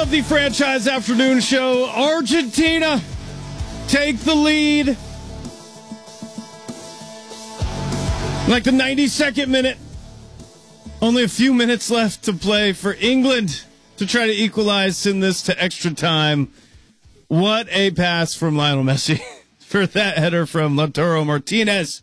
of the Franchise Afternoon Show. Argentina take the lead. Like the 92nd minute. Only a few minutes left to play for England to try to equalize, send this to extra time. What a pass from Lionel Messi for that header from Lautaro Martinez.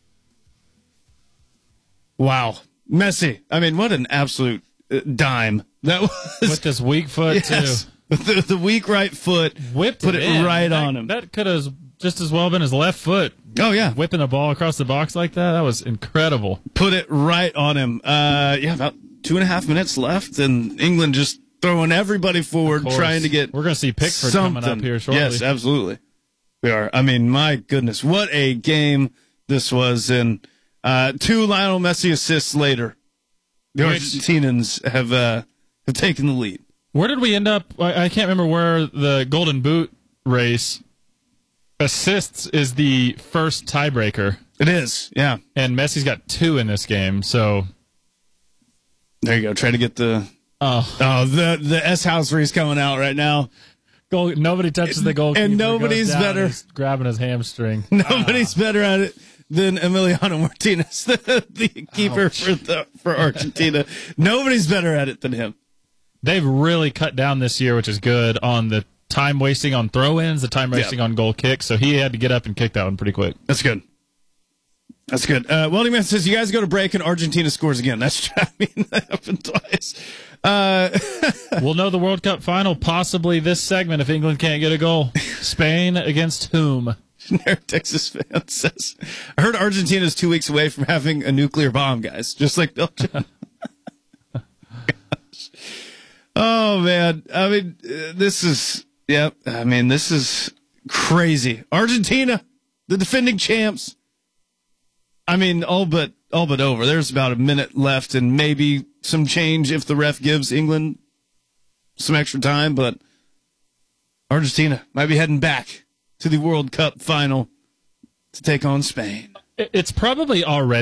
Wow. Messi. I mean, what an absolute dime. That was with this weak foot, yes, too. The weak right foot. Whipped put it right on him. That could have just as well been his left foot. Oh, yeah. Whipping the ball across the box like that. That was incredible. Put it right on him. About 2.5 minutes left, and England just throwing everybody forward, trying to get We're going to see Pickford something coming up here shortly. Yes, absolutely. We are. I mean, my goodness, what a game this was. And 2 Lionel Messi assists later, the Argentinians have taken the lead. Where did we end up? I can't remember where the Golden Boot race. Assists is the first tiebreaker. It is, yeah. And Messi's got 2 in this game, so there you go. Try to get the the S Housery's coming out right now. Nobody touches the goalkeeper, and nobody's better. He's grabbing his hamstring. Nobody's better at it than Emiliano Martinez, the keeper for Argentina. Nobody's better at it than him. They've really cut down this year, which is good, on the time wasting on throw-ins, the time wasting on goal kicks. So he had to get up and kick that one pretty quick. That's good. That's good. Welding Man says, you guys go to break and Argentina scores again. That happened twice. We'll know the World Cup final possibly this segment if England can't get a goal. Spain against whom? Generic Texas fan says, I heard Argentina's 2 weeks away from having a nuclear bomb, guys, just like Belgium. Oh, man. I mean, this is crazy. Argentina, the defending champs. I mean, all but over. There's about a minute left and maybe some change if the ref gives England some extra time, but Argentina might be heading back to the World Cup final to take on Spain. It's probably already